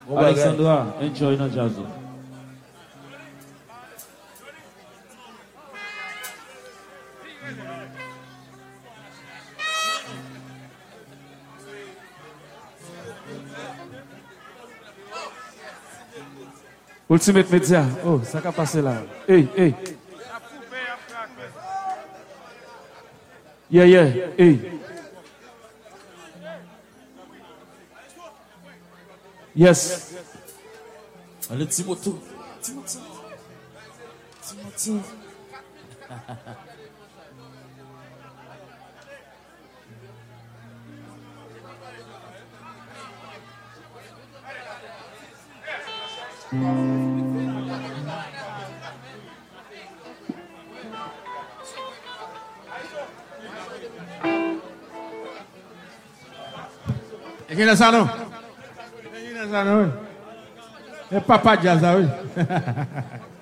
Alexandra, enjoy na jazz. Ultimate Media. Oh, ça va passer là. Hey, hey. Yeah, yeah, hey. Yes. Allez, Timoto. Quem é essa não? Quem é essa não? É Papa Jazz,